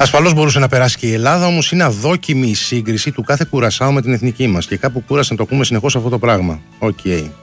Ασφαλώς μπορούσε να περάσει και η Ελλάδα, όμως είναι αδόκιμη η σύγκριση του κάθε κουρασάου με την εθνική μας. Και κάπου κούρασε να το ακούμε συνεχώς αυτό το πράγμα. Οκ.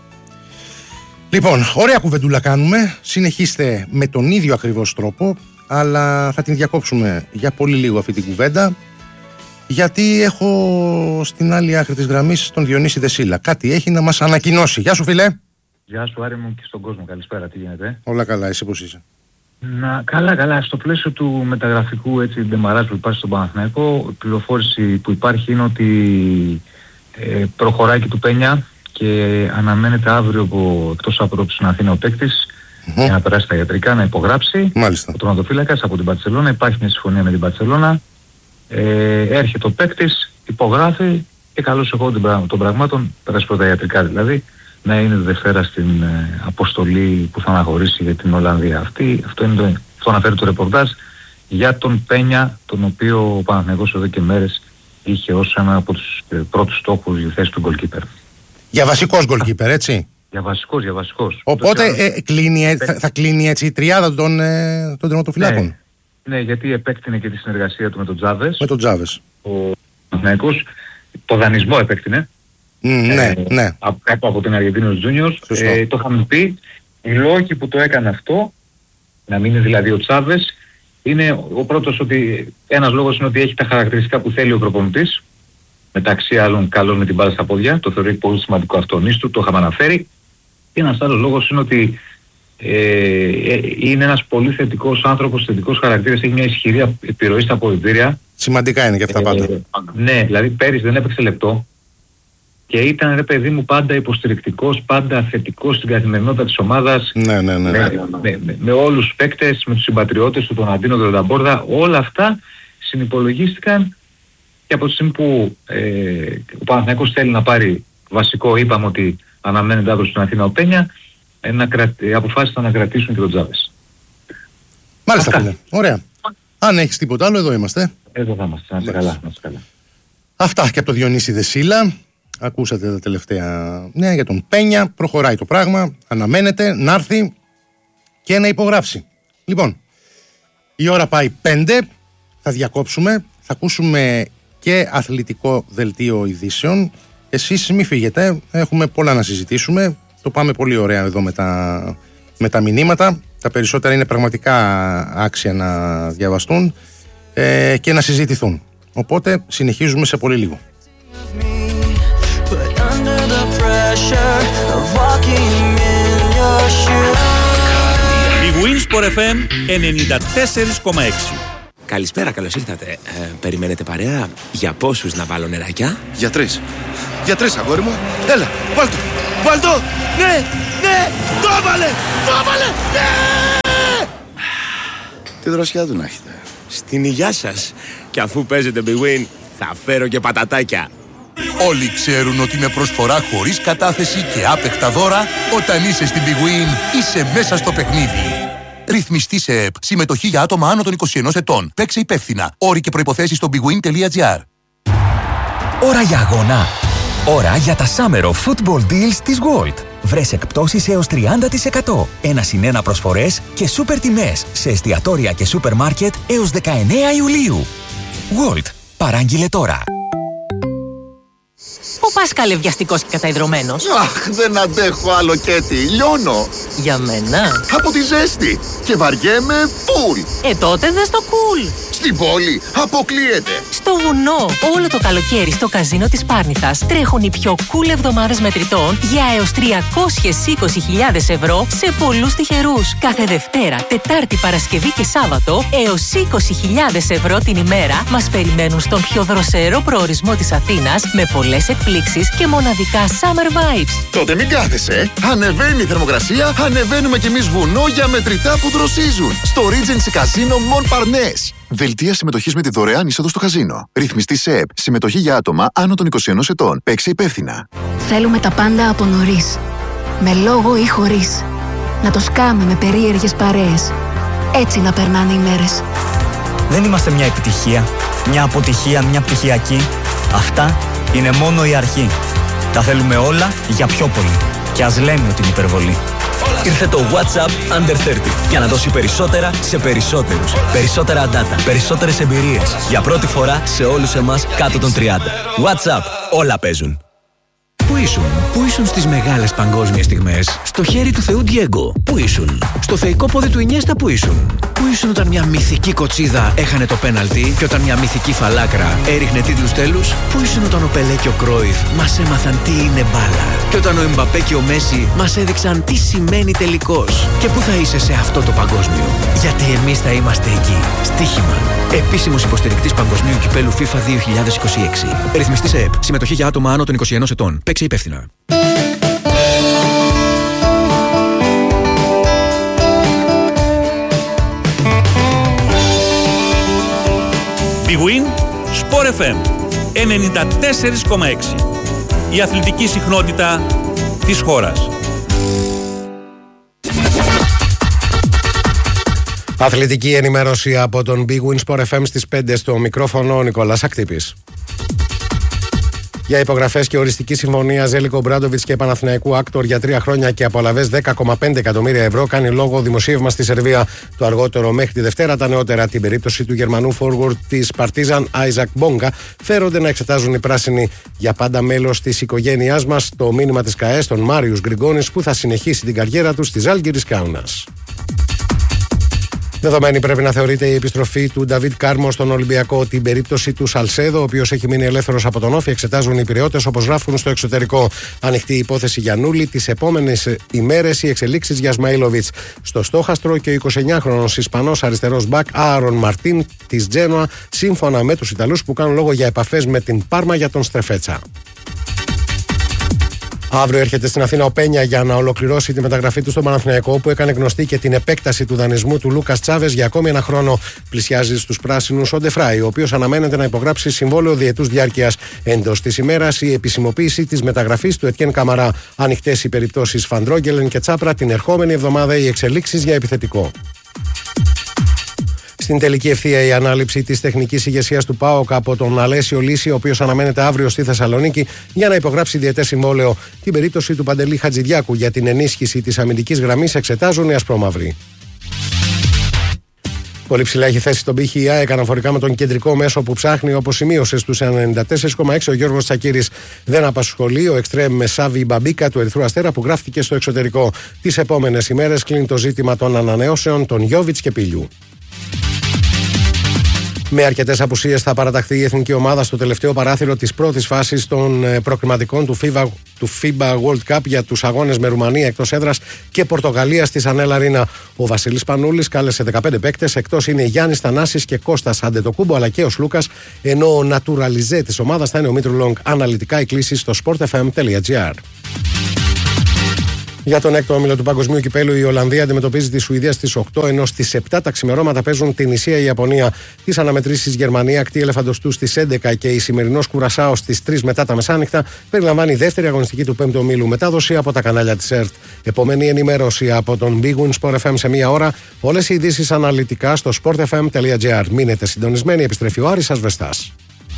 Λοιπόν, ωραία κουβεντούλα κάνουμε. Συνεχίστε με τον ίδιο ακριβώς τρόπο, αλλά θα την διακόψουμε για πολύ λίγο αυτή την κουβέντα, γιατί έχω στην άλλη άκρη της γραμμής τον Διονύση Δεσίλα. Κάτι έχει να μας ανακοινώσει. Γεια σου, φίλε. Γεια σου, Άρη μου, και στον κόσμο. Καλησπέρα, τι γίνεται? Όλα καλά, εσύ πώς είσαι? Καλά. Στο πλαίσιο του μεταγραφικού ντεμαράζ που υπάρχει στον Παναθηναϊκό, η πληροφόρηση που υπάρχει είναι ότι προχωράει και του Πένια και αναμένεται αύριο εκτός από στην Αθήνα ο παίκτης για να περάσει τα ιατρικά, να υπογράψει. Μάλιστα. Ο τερματοφύλακας από την Μπαρτσελώνα. Υπάρχει μια συμφωνία με την Μπαρτσελώνα. Έρχεται ο παίκτης, υπογράφει και καλώς εγώ των πραγμάτων, περάσει πρώτα ιατρικά δηλαδή, να είναι Δευτέρα στην αποστολή που θα αναχωρήσει για την Ολλανδία. Αυτό αναφέρει το ρεπορτάζ για τον Πένια, τον οποίο ο Παναθηναϊκός εδώ και μέρες είχε ως ένα από τους πρώτους στόχους για θέση του goalkeeper. Για βασικός goalkeeper, έτσι. Για βασικός. Οπότε θα κλείνει έτσι η τριάδα των τερματοφυλάκων. Ναι, γιατί επέκτηνε και τη συνεργασία του με τον Τζάβες. Με τον Τζάβες. Ο Παναθηναϊκός το δανεισμό επέκτηνε. Ναι. Από την Αργεντίνος Juniors. Το είχαμε πει. Οι λόγοι που το έκανε αυτό, να μην είναι δηλαδή ο Τσάβες, είναι ο πρώτος ότι ένας λόγος είναι ότι έχει τα χαρακτηριστικά που θέλει ο προπονητής. Μεταξύ άλλων καλός με την μπάλα στα πόδια. Το θεωρεί πολύ σημαντικό αυτονίστου, το είχαμε αναφέρει. Και ένας άλλος λόγος είναι ότι είναι ένας πολύ θετικός άνθρωπος, θετικός χαρακτήρας, έχει μια ισχυρή επιρροή στα αποδυτήρια. Σημαντικά είναι και αυτά πάντα. Ναι, δηλαδή πέρυσι δεν έπαιξε λεπτό και ήταν, ρε παιδί μου, πάντα υποστηρικτικός, πάντα θετικός στην καθημερινότητα της ομάδας. Ναι. Με όλους τους παίκτες, με τους συμπατριώτες του, τον Αντίνο, τον Λαμπόρδα, όλα αυτά συνυπολογίστηκαν και από τη στιγμή που ο Παναθηναϊκός θέλει να πάρει βασικό, είπαμε ότι αναμένεται αύριο στην Αθήνα ο Πένια, αποφάσισαν να κρατήσουν και τον Τζάβες. Μάλιστα, φίλε. Ωραία. Αν έχεις τίποτα άλλο, εδώ είμαστε. Εδώ θα είμαστε. Να είστε καλά. Αυτά και από το Διονύση Δεσίλα. Ακούσατε τα τελευταία νέα για τον Πένια. Προχωράει το πράγμα. Αναμένεται να έρθει και να υπογράψει. Λοιπόν, η ώρα πάει 5. Θα διακόψουμε. Θα ακούσουμε και αθλητικό δελτίο ειδήσεων. Εσείς μη φύγετε. Έχουμε πολλά να συζητήσουμε. Το πάμε πολύ ωραία εδώ με τα μηνύματα. Τα περισσότερα είναι πραγματικά άξια να διαβαστούν και να συζητηθούν. Οπότε συνεχίζουμε σε πολύ λίγο. Η Winsport FM 94,6. Καλησπέρα, καλώς ήρθατε. Περιμένετε παρέα? Για πόσους να βάλω νεράκια? Για τρεις. Για τρεις, αγόρι μου. Έλα, βάλ' το. Ναι, το έβαλε, ναι. Τι δροσιά του να έχετε. Στην υγειά σας. Και αφού παίζετε Big Win, θα φέρω και πατατάκια. Όλοι ξέρουν ότι με προσφορά χωρίς κατάθεση και άπεχτα δώρα, όταν είσαι στην Big Win, είσαι μέσα στο παιχνίδι. Ρυθμιστή σε ΕΠ. Συμμετοχή για άτομα άνω των 21 ετών. Παίξε υπεύθυνα. Όροι και προϋποθέσεις στο bigwin.gr. Ώρα για αγώνα. Ώρα για τα Summer of Football Deals της Gold. Βρες εκπτώσεις έως 30%. 1+1 προσφορές και σούπερ τιμές σε εστιατόρια και σούπερ μάρκετ έως 19 Ιουλίου. Gold. Παράγγειλε τώρα. Ο Πάσκαλε βιαστικός και καταϊδρωμένος. Αχ, δεν αντέχω άλλο Κέτι, λιώνω. Για μένα. Από τη ζέστη. Και βαριέμαι φουλ. Τότε δες το cool. Στην πόλη αποκλείεται. Στο βουνό, όλο το καλοκαίρι στο καζίνο της Πάρνηθας τρέχουν οι πιο cool εβδομάδες μετρητών για έως 320.000 ευρώ σε πολλούς τυχερούς. Κάθε Δευτέρα, Τετάρτη, Παρασκευή και Σάββατο έως 20.000 ευρώ την ημέρα μας περιμένουν στον πιο δροσερό προορισμό της Αθήνας με πολλές εκπλήξεις και μοναδικά summer vibes. Τότε μην κάθεσαι. Ανεβαίνει η θερμοκρασία, ανεβαίνουμε κι εμείς βουνό για μετρητά που δροσίζουν. Στο Regency Casino Montparnasse. Δελτία συμμετοχής με τη δωρεάν είσοδο στο καζίνο. Ρυθμιστή σε ΕΠ. Συμμετοχή για άτομα άνω των 21 ετών. Παίξε υπεύθυνα. Θέλουμε τα πάντα από νωρίς. Με λόγο ή χωρίς. Να το σκάμε με περίεργες παρέες. Έτσι να περνάνε οι μέρες. Δεν είμαστε μια επιτυχία, μια αποτυχία, μια πτυχιακή. Αυτά είναι μόνο η αρχή. Τα θέλουμε όλα για πιο πολύ. Και ας λέμε ότι είναι υπερβολή. Ήρθε το WhatsApp Under 30 για να δώσει περισσότερα σε περισσότερους. Περισσότερα data, περισσότερες εμπειρίες. Για πρώτη φορά σε όλους εμάς κάτω των 30. WhatsApp, όλα παίζουν. Πού ήσουν στις μεγάλες παγκόσμιες στιγμές? Στο χέρι του Θεού Ντιέγκο. Πού ήσουν? Στο θεϊκό πόδι του Ινιέστα. Πού ήσουν? Πού ήσουν όταν μια μυθική κοτσίδα έχανε το πέναλτι και όταν μια μυθική φαλάκρα έριχνε τίτλους τέλους? Πού ήσουν όταν ο Πελέ και ο Κρόιφ μας έμαθαν τι είναι μπάλα? Και όταν ο Εμπαπέ και ο Μέση μας έδειξαν τι σημαίνει τελικός? Και πού θα είσαι σε αυτό το παγκόσμιο? Γιατί εμείς θα είμαστε εκεί. Στοίχημα. Επίσημος υποστηρικτής Παγκοσμίου Κυπέλου FIFA 2026. Ρυθμιστής ΕΕΠ. Συμμετοχή για άτομα άνω των 21 ετών. Παίξε υπεύθυνα. Big Win, Sport FM 94,6. Η αθλητική συχνότητα της χώρας. Αθλητική ενημέρωση από τον Big Win Sport FM στις 5 στο μικρόφωνο ο Νικόλας Ακτύπης. Για υπογραφές και οριστική συμφωνία Ζέλικο Μπράντοβιτς και Παναθηναϊκού Άκτορ για 3 χρόνια και απολαβές 10,5 εκατομμύρια ευρώ κάνει λόγο δημοσίευμα στη Σερβία. Το αργότερο μέχρι τη Δευτέρα τα νεότερα. Την περίπτωση του Γερμανού forward της Παρτίζαν Άιζακ Μπόγκα φέρονται να εξετάζουν οι πράσινοι. Για πάντα μέλος της οικογένειάς μας, το μήνυμα της ΚΑΕΣ, τον Μάριους Γκριγκόνης, που θα συνεχίσει την καριέρα του στη Ζάλγκιρις Κάουνας. Δεδομένη πρέπει να θεωρείται η επιστροφή του Νταβίτ Κάρμο στον Ολυμπιακό. Την περίπτωση του Σαλσέδο, ο οποίος έχει μείνει ελεύθερος από τον Όφη, εξετάζουν οι Πειραιώτες, όπως γράφουν στο εξωτερικό. Ανοιχτή η υπόθεση Γιαννούλη. Τις επόμενες ημέρες οι εξελίξεις για Σμαΐλοβιτς. Στο στόχαστρο και ο 29χρονος Ισπανός αριστερός μπακ Άρον Μαρτίν της Τζένοα, σύμφωνα με τους Ιταλούς που κάνουν λόγο για επαφές με την Πάρμα για τον Στρεφέτσα. Αύριο έρχεται στην Αθήνα ο Πένια για να ολοκληρώσει τη μεταγραφή του στον Παναθηναϊκό, που έκανε γνωστή και την επέκταση του δανεισμού του Λούκας Τσάβες για ακόμη ένα χρόνο. Πλησιάζει στους πράσινους ο Ντεφράι, ο οποίος αναμένεται να υπογράψει συμβόλαιο διετούς διάρκειας. Εντός της ημέρας η επισημοποίηση της μεταγραφής του Ετιέν Καμαρά. Ανοιχτές οι περιπτώσεις Φαντρόγγελεν και Τσάπρα. Την ερχόμενη εβδομάδα οι εξελίξεις για επιθετικό. Στην τελική ευθεία η ανάληψη της τεχνικής ηγεσίας του ΠΑΟΚ από τον Αλέσιο Λύση, ο οποίος αναμένεται αύριο στη Θεσσαλονίκη για να υπογράψει διετές συμβόλαιο. Την περίπτωση του Παντελή Χατζηδιάκου για την ενίσχυση της αμυντικής γραμμής εξετάζουν οι ασπρόμαυροι. Πολύ ψηλά έχει θέσει τον πύχη η ΑΕΚ αναφορικά με τον κεντρικό μέσο που ψάχνει, όπως σημείωσε στους 94,6 ο Γιώργος Τσακίρης. Δεν απασχολεί ο εξτρέμ Μεσάβη Μπαμπίκα του Ερυθρού Αστέρα που γράφτηκε στο εξωτερικό. Τις επόμενες ημέρες κλείνει το ζήτημα των ανανεώσεων των Γιόβιτς και Πιλιού. Με αρκετές απουσίες θα παραταχθεί η εθνική ομάδα στο τελευταίο παράθυρο της πρώτης φάσης των προκριματικών του FIBA World Cup για τους αγώνες με Ρουμανία εκτός έδρας και Πορτογαλία στη Σανέλ Αρίνα. Ο Βασίλης Πανούλης κάλεσε 15 παίκτες, εκτός είναι Γιάννης Θανάσης και Κώστας Αντετοκούμπο, αλλά και ο Σλούκας, ενώ ο naturalize της ομάδας θα είναι ο Μήτρου Λόγκ. Αναλυτικά οι κλήσεις στο sportfm.gr. Για τον έκτο όμιλο του Παγκοσμίου Κυπέλου, η Ολλανδία αντιμετωπίζει τη Σουηδία στις 8, ενώ στις 7 τα ξημερώματα παίζουν την Ισία η Ιαπωνία. Τις αναμετρήσεις Γερμανία, ακτή Ελεφαντοστού στις 11 και η σημερινός Κουρασάο στις 3 μετά τα μεσάνυχτα περιλαμβάνει η δεύτερη αγωνιστική του 5ου ομίλου, μετάδοση από τα κανάλια της ΕΡΤ. Επόμενη ενημέρωση από τον Big Win Sport FM σε μία ώρα. Όλες οι ειδήσεις αναλυτικά στο sportfm.gr. Μείνετε συντονισμένοι, επιστρέφει ο Άρης Ασβεστάς.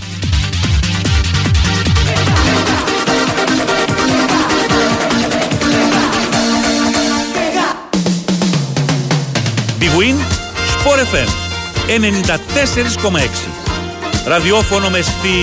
Big Win, Sport FM 94,6. Ραδιόφωνο με